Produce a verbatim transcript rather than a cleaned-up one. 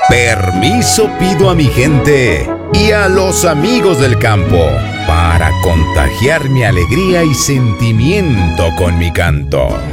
Permiso pido a mi gente y a los amigos del campo para contagiar mi alegría y sentimiento con mi canto.